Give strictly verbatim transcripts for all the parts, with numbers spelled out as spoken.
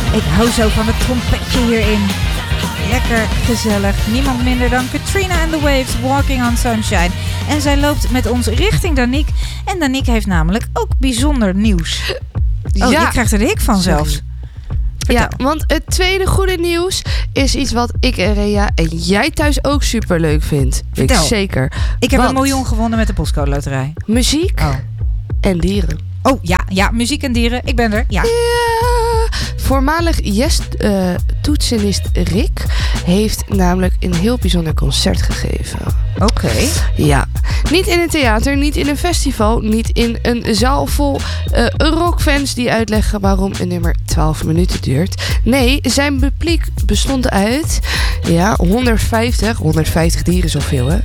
Ik hou zo van het trompetje hierin. Lekker gezellig. Niemand minder dan Katrina and the Waves, Walking on Sunshine. En zij loopt met ons richting Danique. En Danique heeft namelijk ook bijzonder nieuws. Oh, ja. Je krijgt er de hik van zelfs. Vertel. Ja, want het tweede goede nieuws is iets wat ik en Rea en jij thuis ook super leuk vindt. Weet ik zeker. Ik heb want een miljoen gewonnen met de Postcode Loterij. Muziek oh. en dieren. Oh ja, ja, muziek en dieren. Ik ben er. Ja. ja. Voormalig Yes-toetsenist uh, Rick heeft namelijk een heel bijzonder concert gegeven. Oké. Okay. Ja. Niet in een theater, niet in een festival, niet in een zaal vol uh, rockfans die uitleggen waarom een nummer twaalf minuten duurt. Nee, zijn publiek bestond uit ja, honderdvijftig, honderdvijftig dieren zoveel hè.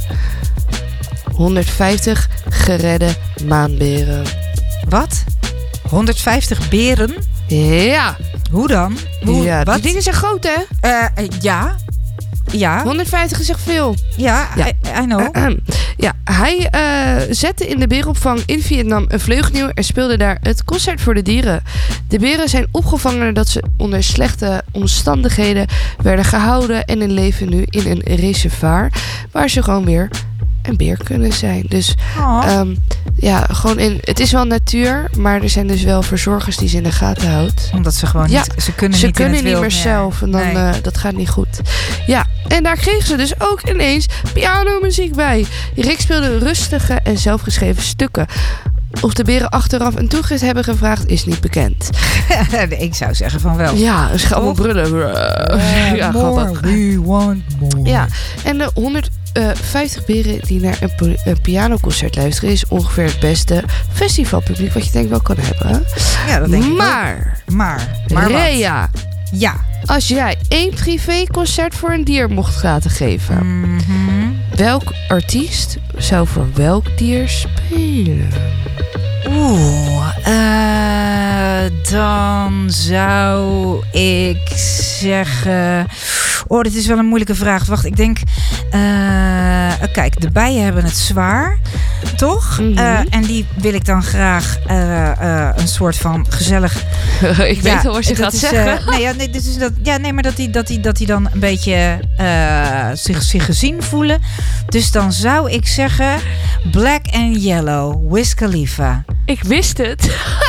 honderdvijftig geredde maanberen. Wat? honderdvijftig beren? Ja. Hoe dan? Hoe, ja, wat? Die dingen zijn groot, hè? Uh, ja. Ja. honderdvijftig is echt veel. Ja, ja. I, I know. Uh, uh, ja, hij uh, zette in de berenopvang in Vietnam een vleugelnieuw en speelde daar het concert voor de dieren. De beren zijn opgevangen nadat ze onder slechte omstandigheden werden gehouden en leven nu in een reservoir waar ze gewoon weer een beer kunnen zijn. Dus um, ja, gewoon in. Het is wel natuur, maar er zijn dus wel verzorgers die ze in de gaten houdt. Omdat ze gewoon ja, niet. Ze kunnen ze niet, kunnen in het niet wild meer zelf. En dan nee. uh, dat gaat niet goed. Ja, en daar kregen ze dus ook ineens pianomuziek bij. Rick speelde rustige en zelfgeschreven stukken. Of de beren achteraf een toegift hebben gevraagd, is niet bekend. Ik zou zeggen van wel. Ja, ze gaan allemaal brullen. Uh, ja, more, we want more. Ja, en de honderdvijftig beren die naar een, po- een pianoconcert luisteren is ongeveer het beste festivalpubliek wat je denk wel kan hebben. Ja, dat denk ik maar, ook. Maar, maar Rea, ja. Als jij één privéconcert voor een dier mocht laten geven, mm-hmm. welk artiest zou voor welk dier spelen? Oeh, uh, dan zou ik zeggen. Oh, dit is wel een moeilijke vraag. Wacht, ik denk. Uh, kijk, de bijen hebben het zwaar, toch? Mm-hmm. Uh, en die wil ik dan graag uh, uh, een soort van gezellig. ik weet wel wat je gaat is, zeggen. Uh, nee, ja, nee, dus dat, ja, nee, maar dat die, dat die, dat die dan een beetje uh, zich, zich gezien voelen. Dus dan zou ik zeggen Black and Yellow, Wiz Khalifa. Ik wist het.